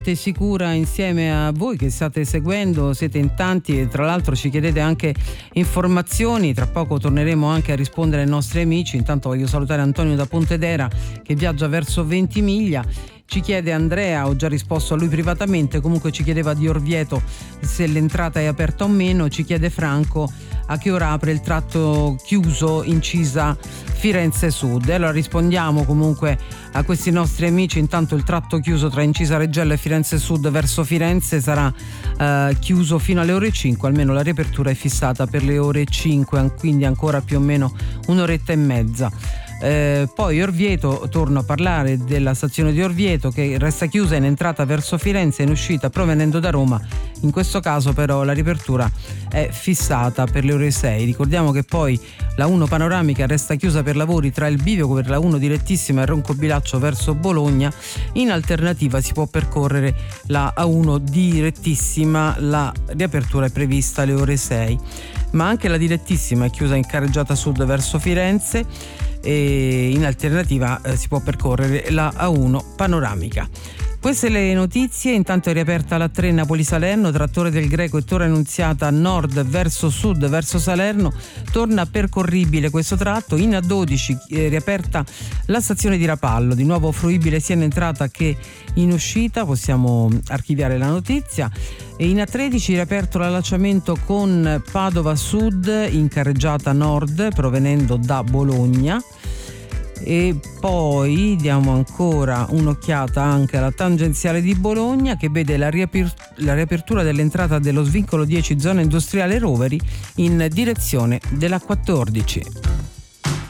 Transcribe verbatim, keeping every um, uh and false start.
Sicura insieme a voi che state seguendo, siete in tanti e tra l'altro ci chiedete anche informazioni. Tra poco torneremo anche a rispondere ai nostri amici. Intanto voglio salutare Antonio da Pontedera che viaggia verso Ventimiglia. Ci chiede Andrea, ho già risposto a lui privatamente, comunque ci chiedeva di Orvieto se l'entrata è aperta o meno. Ci chiede Franco a che ora apre il tratto chiuso Incisa Firenze Sud. E allora rispondiamo comunque a questi nostri amici. Intanto il tratto chiuso tra Incisa Reggello e Firenze Sud verso Firenze sarà eh, chiuso fino alle ore cinque, almeno la riapertura è fissata per le ore cinque, quindi ancora più o meno un'oretta e mezza. Eh, poi Orvieto, torno a parlare della stazione di Orvieto che resta chiusa in entrata verso Firenze e in uscita provenendo da Roma. In questo caso però la riapertura è fissata per le ore sei. Ricordiamo che poi la uno panoramica resta chiusa per lavori tra il bivio per la uno direttissima e Roncobilaccio verso Bologna. In alternativa si può percorrere la A uno direttissima, la riapertura è prevista alle ore sei. Ma anche la direttissima è chiusa in carreggiata sud verso Firenze e in alternativa eh, si può percorrere la A uno panoramica. Queste le notizie. Intanto è riaperta la tre Napoli-Salerno tra Torre del Greco e Torre Annunziata nord verso sud verso Salerno, torna percorribile questo tratto. In A dodici è riaperta la stazione di Rapallo, di nuovo fruibile sia in entrata che in uscita, possiamo archiviare la notizia. E in A tredici riaperto l'allacciamento con Padova Sud in carreggiata nord provenendo da Bologna. E poi diamo ancora un'occhiata anche alla tangenziale di Bologna che vede la, riaper- la riapertura dell'entrata dello svincolo dieci zona industriale Roveri in direzione della quattordici.